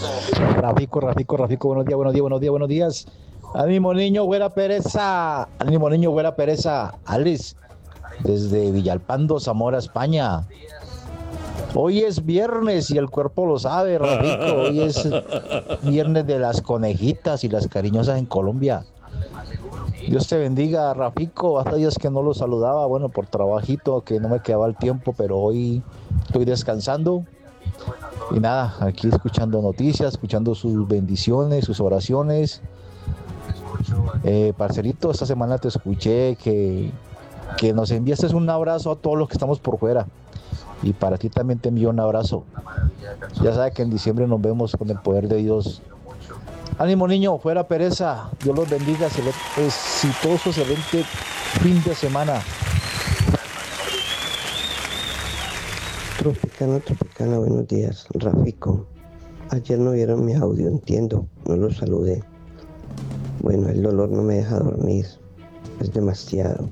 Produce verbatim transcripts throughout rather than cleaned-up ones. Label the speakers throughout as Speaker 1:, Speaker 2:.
Speaker 1: Rafico, Rafico, Rafico, buenos días, buenos días, buenos días, buenos días. Ánimo niño, buena pereza. Ánimo niño, buena pereza. Alex, desde Villalpando, Zamora, España. Hoy es viernes y el cuerpo lo sabe, Rafico. Hoy es viernes de las conejitas y las cariñosas en Colombia. Dios te bendiga, Rafico. Hasta días que no lo saludaba, bueno, por trabajito, que no me quedaba el tiempo, pero hoy estoy descansando. Y nada, aquí escuchando noticias, escuchando sus bendiciones, sus oraciones. Eh, parcerito, esta semana te escuché que, que nos enviaste un abrazo a todos los que estamos por fuera. Y para ti también te envío un abrazo. Ya sabes que en diciembre nos vemos con el poder de Dios. Ánimo niño, fuera pereza. Dios los bendiga. Exitoso, excelente fin de semana.
Speaker 2: Tropicana, Tropicana, buenos días. Rafico, ayer no vieron mi audio, entiendo, no lo saludé. Bueno, el dolor no me deja dormir, es demasiado.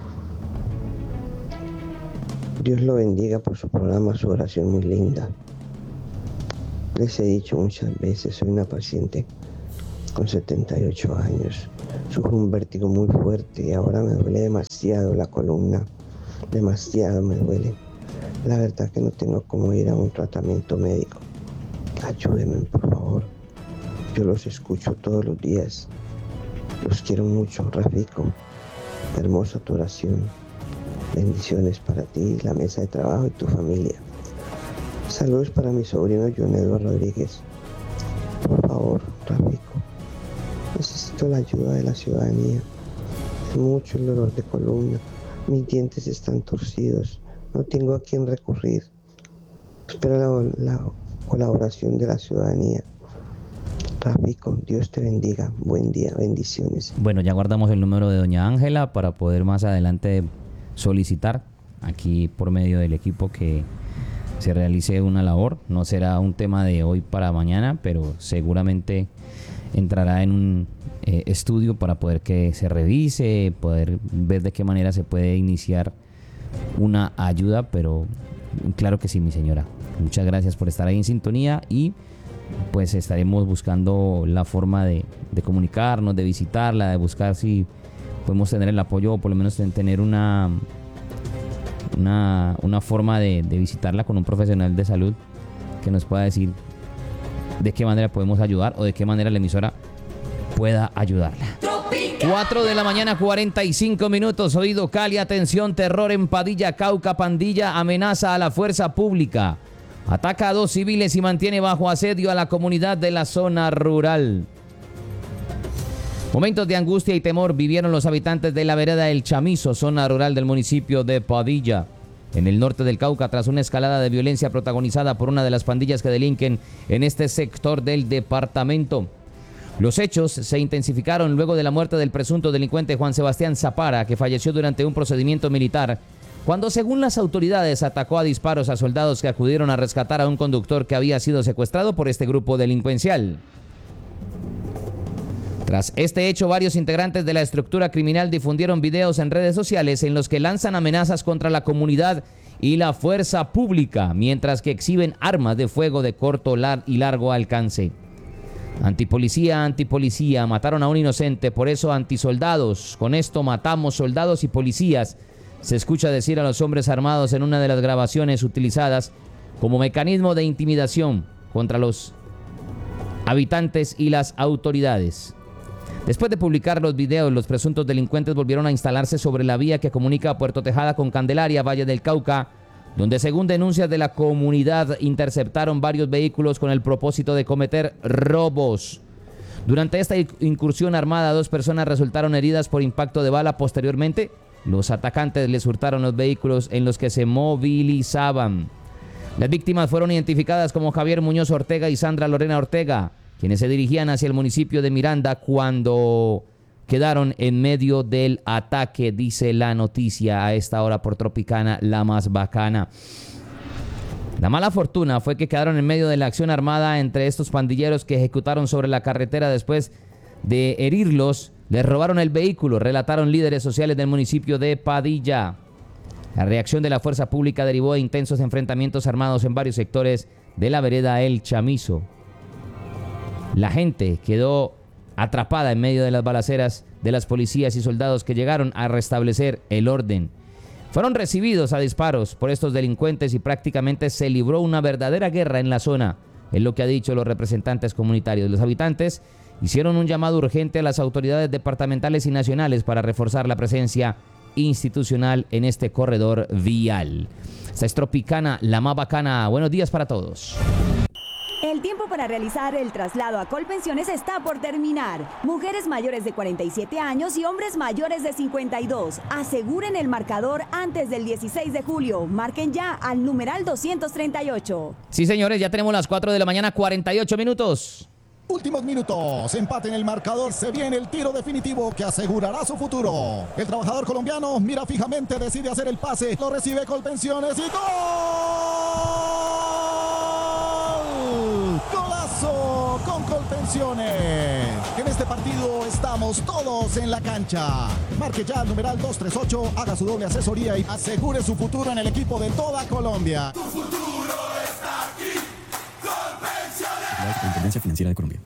Speaker 2: Dios lo bendiga por su programa, su oración muy linda. Les he dicho muchas veces, soy una paciente con setenta y ocho años. Sufro un vértigo muy fuerte y ahora me duele demasiado la columna. Demasiado me duele. La verdad que no tengo cómo ir a un tratamiento médico. Ayúdenme, por favor. Yo los escucho todos los días. Los quiero mucho, Rafico. Hermosa tu oración. Bendiciones para ti, la mesa de trabajo y tu familia. Saludos para mi sobrino John Edward Rodríguez. Por favor, Rafico. Necesito la ayuda de la ciudadanía. Es mucho el dolor de columna. Mis dientes están torcidos. No tengo a quién recurrir. Espero la, la colaboración de la ciudadanía. Rafico, Dios te bendiga. Buen día, bendiciones.
Speaker 3: Bueno, ya guardamos el número de doña Ángela para poder más adelante solicitar aquí por medio del equipo que se realice una labor. No será un tema de hoy para mañana, pero seguramente entrará en un eh, estudio para poder que se revise, poder ver de qué manera se puede iniciar una ayuda, pero claro que sí, mi señora. Muchas gracias por estar ahí en sintonía y pues estaremos buscando la forma de, de comunicarnos, de visitarla, de buscar si podemos tener el apoyo o por lo menos tener una una, una forma de, de visitarla con un profesional de salud que nos pueda decir de qué manera podemos ayudar o de qué manera la emisora pueda ayudarla. cuatro de la mañana, cuarenta y cinco minutos. Oído Cali, atención, terror en Padilla, Cauca. Pandilla amenaza a la fuerza pública. Ataca a dos civiles y mantiene bajo asedio a la comunidad de la zona rural. Momentos de angustia y temor vivieron los habitantes de la vereda El Chamizo, zona rural del municipio de Padilla, en el norte del Cauca, tras una escalada de violencia protagonizada por una de las pandillas que delinquen en este sector del departamento. Los hechos se intensificaron luego de la muerte del presunto delincuente Juan Sebastián Zapara, que falleció durante un procedimiento militar, cuando, según las autoridades, atacó a disparos a soldados que acudieron a rescatar a un conductor que había sido secuestrado por este grupo delincuencial. Tras este hecho, varios integrantes de la estructura criminal difundieron videos en redes sociales en los que lanzan amenazas contra la comunidad y la fuerza pública, mientras que exhiben armas de fuego de corto y largo alcance. Antipolicía, antipolicía, mataron a un inocente, por eso antisoldados. Con esto matamos soldados y policías, se escucha decir a los hombres armados en una de las grabaciones utilizadas como mecanismo de intimidación contra los habitantes y las autoridades. Después de publicar los videos, los presuntos delincuentes volvieron a instalarse sobre la vía que comunica a Puerto Tejada con Candelaria, Valle del Cauca, donde, según denuncias de la comunidad, interceptaron varios vehículos con el propósito de cometer robos. Durante esta incursión armada, dos personas resultaron heridas por impacto de bala. Posteriormente, los atacantes les hurtaron los vehículos en los que se movilizaban. Las víctimas fueron identificadas como Javier Muñoz Ortega y Sandra Lorena Ortega, quienes se dirigían hacia el municipio de Miranda cuando quedaron en medio del ataque, dice la noticia a esta hora por Tropicana, la más bacana. La mala fortuna fue que quedaron en medio de la acción armada entre estos pandilleros que ejecutaron sobre la carretera. Después de herirlos, les robaron el vehículo, relataron líderes sociales del municipio de Padilla. La reacción de la fuerza pública derivó de intensos enfrentamientos armados en varios sectores de la vereda El Chamizo. La gente quedó atrapada en medio de las balaceras de las policías y soldados que llegaron a restablecer el orden. Fueron recibidos a disparos por estos delincuentes y prácticamente se libró una verdadera guerra en la zona, es lo que han dicho los representantes comunitarios. Los habitantes hicieron un llamado urgente a las autoridades departamentales y nacionales para reforzar la presencia institucional en este corredor vial. Esta es Tropicana, la más bacana. Buenos días para todos.
Speaker 4: El tiempo para realizar el traslado a Colpensiones está por terminar. Mujeres mayores de cuarenta y siete años y hombres mayores de cincuenta y dos. Aseguren el marcador antes del dieciséis de julio. Marquen ya al numeral doscientos treinta y ocho.
Speaker 3: Sí, señores, ya tenemos las cuatro de la mañana, cuarenta y ocho minutos.
Speaker 5: Últimos minutos, empate en el marcador, se viene el tiro definitivo que asegurará su futuro. El trabajador colombiano mira fijamente, decide hacer el pase, lo recibe Colpensiones y ¡gol! ¡Golazo con Colpensiones! En este partido estamos todos en la cancha. Marque ya el numeral doscientos treinta y ocho, haga su doble asesoría y asegure su futuro en el equipo de toda Colombia.
Speaker 6: Tu futuro está aquí, Colpensiones. La Superintendencia Financiera de Colombia.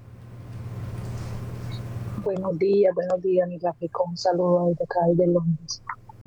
Speaker 7: Buenos días, buenos días, mi Rafico. Un saludo desde acá, desde Londres.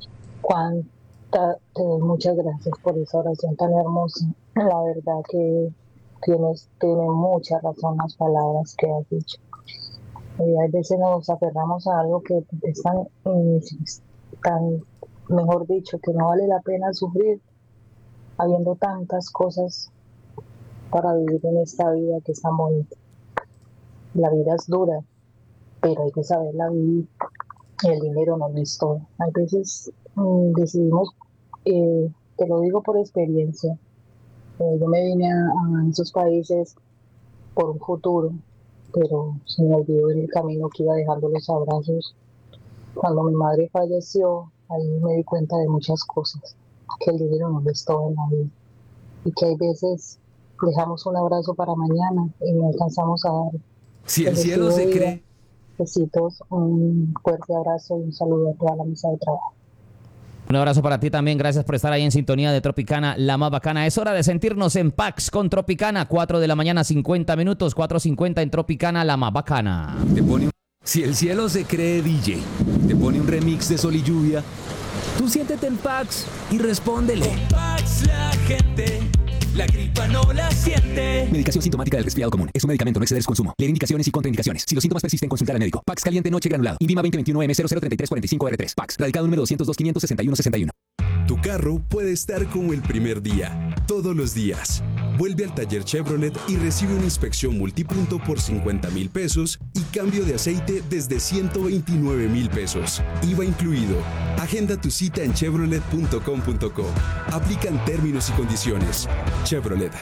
Speaker 7: Cuánta, te doy muchas gracias por esa oración tan hermosa. La verdad que tienes, tiene mucha razón las palabras que has dicho. Eh, a veces nos aferramos a algo que es tan, eh, tan, mejor dicho, que no vale la pena sufrir, habiendo tantas cosas para vivir en esta vida que es tan bonita. La vida es dura, pero hay que saberla vivir. El dinero no es todo. A veces mmm, decidimos, eh, te lo digo por experiencia, eh, yo me vine a, a esos países por un futuro, pero se me olvidó en el camino que iba dejando los abrazos. Cuando mi madre falleció, ahí me di cuenta de muchas cosas, que el dinero no es todo en la vida y que hay veces dejamos un abrazo para mañana y no alcanzamos a dar.
Speaker 6: Si el cielo se cree.
Speaker 7: Besitos, un fuerte abrazo y un saludo a toda la mesa de trabajo.
Speaker 3: Un abrazo para ti también, gracias por estar ahí en sintonía de Tropicana, la más bacana. Es hora de sentirnos en Pax con Tropicana, cuatro de la mañana, cincuenta minutos, cuatro cincuenta en Tropicana, la más bacana.
Speaker 6: Te pone un... Si el cielo se cree D J, te pone un remix de Sol y Lluvia, tú siéntete en Pax y respóndele.
Speaker 8: Con Pax la gente, la gripa no la siente.
Speaker 6: Medicación sintomática del resfriado común. Es un medicamento, no exceder su consumo. Leer indicaciones y contraindicaciones. Si los síntomas persisten, consultar al médico. Pax caliente noche granulado. INVIMA veinte veintiuno M cero cero treinta y tres cuarenta y cinco R tres. Pax. Radicado número doscientos dos quinientos sesenta y uno sesenta y uno.
Speaker 9: Tu carro puede estar como el primer día, todos los días. Vuelve al taller Chevrolet y recibe una inspección multipunto por cincuenta mil pesos y cambio de aceite desde ciento veintinueve mil pesos. I V A incluido. Agenda tu cita en chevrolet punto com punto co. Aplican términos y condiciones. Chevrolet.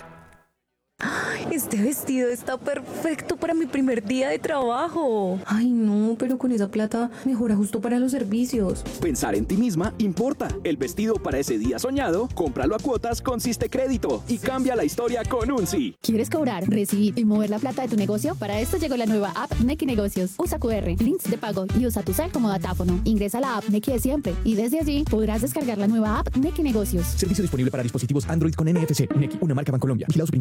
Speaker 10: Este vestido está perfecto para mi primer día de trabajo. Ay, no, pero con esa plata mejora justo para los servicios.
Speaker 11: Pensar en ti misma importa. El vestido para ese día soñado, cómpralo a cuotas con Siste Crédito y cambia la historia con un sí.
Speaker 12: ¿Quieres cobrar, recibir y mover la plata de tu negocio? Para esto llegó la nueva app Nequi Negocios. Usa cu erre, links de pago y usa tu cel como datáfono. Ingresa a la app Nequi de siempre y desde allí podrás descargar la nueva app Nequi Negocios.
Speaker 13: Servicio disponible para dispositivos Android con N F C. Nequi, una marca Bancolombia. Vigilado